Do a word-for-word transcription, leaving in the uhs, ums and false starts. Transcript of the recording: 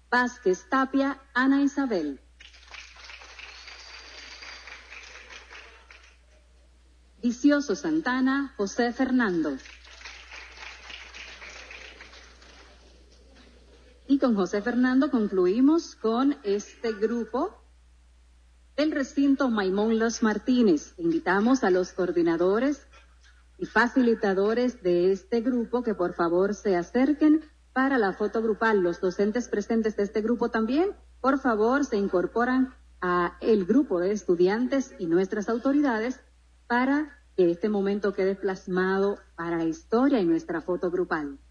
Vázquez Tapia, Ana Isabel. Vicioso Santana, José Fernando. Y con José Fernando concluimos con este grupo del recinto Maimón Los Martínez. Invitamos a los coordinadores y facilitadores de este grupo que por favor se acerquen para la foto grupal. Los docentes presentes de este grupo también, por favor, se incorporan a el grupo de estudiantes y nuestras autoridades para que este momento quede plasmado para la historia y nuestra foto grupal.